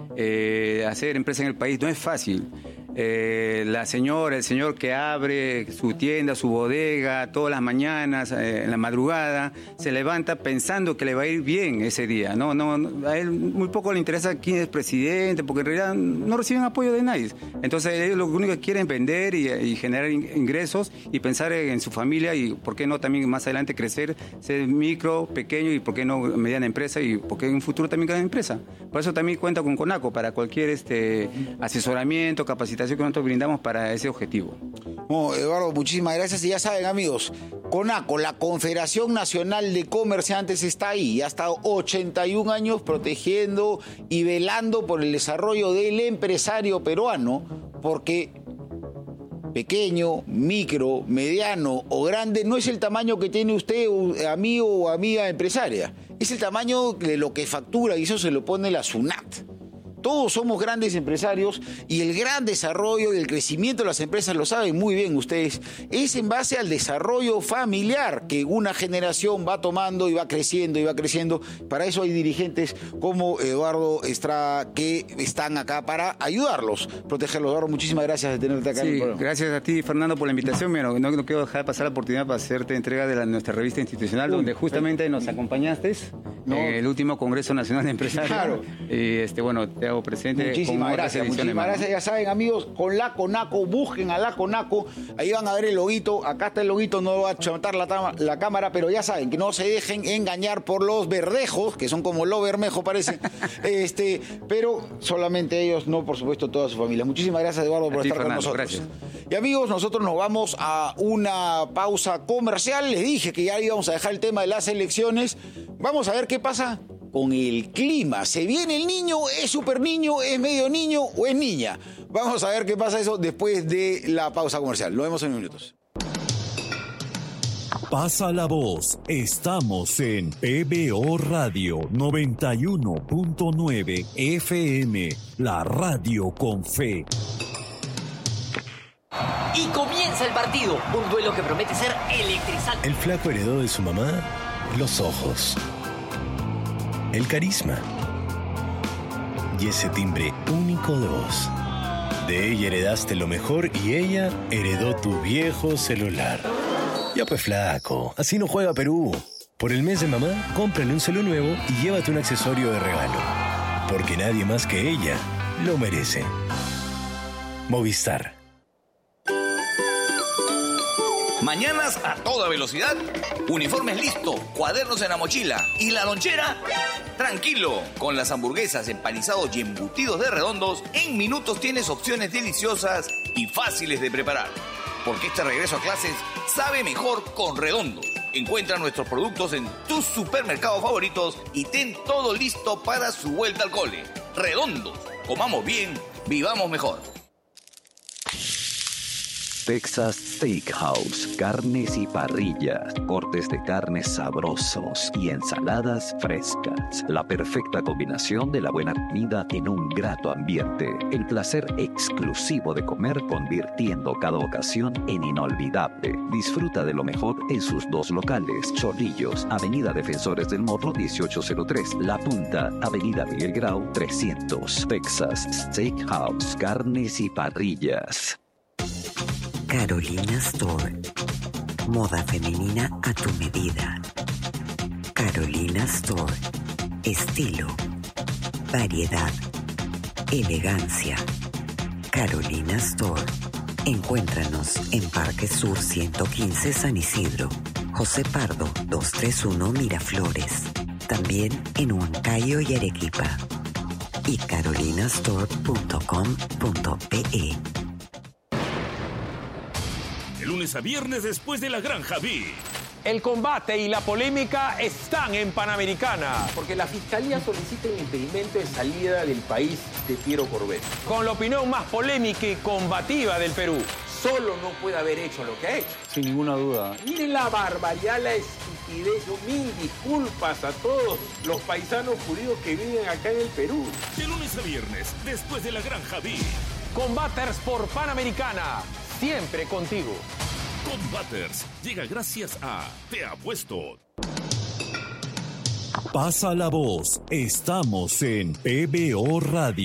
hacer empresa en el país no es fácil. La señora, el señor que abre su tienda, su bodega, todas las mañanas, en la madrugada, se levanta pensando que le va a ir bien ese día. No, a él muy poco le interesa quién es presidente, porque en realidad no reciben apoyo de nadie. Entonces ellos lo único que quieren es vender y generar ingresos y pensar en su familia y por qué no también más adelante crecer, ser micro, pequeño y por qué no mediana empresa y por qué en un futuro también gran empresa. Por eso también cuenta con CONACO para cualquier asesoramiento, capacitación que nosotros brindamos para ese objetivo. Bueno, Eduardo, muchísimas gracias. Y ya saben, amigos, CONACO, la Confederación Nacional de Comerciantes, está ahí. Ha estado 81 años protegiendo y velando por el desarrollo del empresario peruano, porque pequeño, micro, mediano o grande no es el tamaño que tiene usted, amigo o amiga empresaria. Es el tamaño de lo que factura y eso se lo pone la SUNAT. Todos somos grandes empresarios y el gran desarrollo y el crecimiento de las empresas, lo saben muy bien ustedes, es en base al desarrollo familiar que una generación va tomando y va creciendo y va creciendo. Para eso hay dirigentes como Eduardo Estrada que están acá para ayudarlos, protegerlos. Eduardo, muchísimas gracias de tenerte acá en el programa. Gracias a ti, Fernando, por la invitación. Bueno, no quiero dejar pasar la oportunidad para hacerte entrega de nuestra revista institucional, donde justamente nos acompañaste en el último Congreso Nacional de Empresarios. Claro. Y bueno, te hago presente. Muchísimas gracias. Ya saben, amigos, con la CONACO, busquen a la CONACO, ahí van a ver el loguito, acá está el loguito, no va a chantar la cámara, pero ya saben, que no se dejen engañar por los verdejos, que son como lo Bermejo parece, pero solamente ellos, no, por supuesto, toda su familia. Muchísimas gracias, Eduardo, por estar con nosotros. Gracias. Y amigos, nosotros nos vamos a una pausa comercial. Les dije que ya íbamos a dejar el tema de las elecciones. Vamos a ver qué pasa con el clima. ¿Se viene el niño? ¿Es super niño? ¿Es medio niño? ¿O es niña? Vamos a ver qué pasa eso después de la pausa comercial. Lo vemos en minutos. Pasa la voz. Estamos en PBO Radio 91.9 FM, la radio con fe. Y comienza el partido, un duelo que promete ser electrizante. El flaco heredó de su mamá los ojos, el carisma y ese timbre único de voz. De ella heredaste lo mejor y ella heredó tu viejo celular. Ya pues, flaco, así no juega Perú. Por el mes de mamá, cómprale un celu nuevo y llévate un accesorio de regalo. Porque nadie más que ella lo merece. Movistar. Mañanas a toda velocidad, uniformes listo, cuadernos en la mochila y la lonchera, tranquilo. Con las hamburguesas, empanizados y embutidos de Redondos, en minutos tienes opciones deliciosas y fáciles de preparar. Porque este regreso a clases sabe mejor con Redondos. Encuentra nuestros productos en tus supermercados favoritos y ten todo listo para su vuelta al cole. Redondos, comamos bien, vivamos mejor. Texas Steakhouse, carnes y parrillas, cortes de carnes sabrosos y ensaladas frescas. La perfecta combinación de la buena comida en un grato ambiente. El placer exclusivo de comer convirtiendo cada ocasión en inolvidable. Disfruta de lo mejor en sus dos locales. Chorrillos, Avenida Defensores del Morro 1803. La Punta, Avenida Miguel Grau 300. Texas Steakhouse, carnes y parrillas. Carolina Store. Moda femenina a tu medida. Carolina Store. Estilo, variedad, elegancia. Carolina Store. Encuéntranos en Parque Sur 115 San Isidro, José Pardo 231 Miraflores. También en Huancayo y Arequipa. Y carolinastore.com.pe. Lunes a viernes después de la Granja Big. El combate y la polémica están en Panamericana. Porque la Fiscalía solicita el impedimento de salida del país de Piero Corbett. Con la opinión más polémica y combativa del Perú. Solo no puede haber hecho lo que ha hecho. Sin ninguna duda. Miren la barbaridad, la estupidez. Mil disculpas a todos los paisanos judíos que viven acá en el Perú. De lunes a viernes, después de la Granja Big. Combaters por Panamericana. Siempre contigo. Combaters llega gracias a Te Apuesto. Pasa la voz. Estamos en PBO Radio.